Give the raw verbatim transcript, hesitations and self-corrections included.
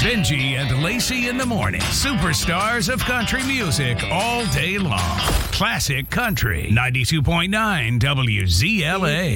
Benji and Lacey in the morning. Superstars of country music all day long. Classic Country. ninety-two point nine W Z L A.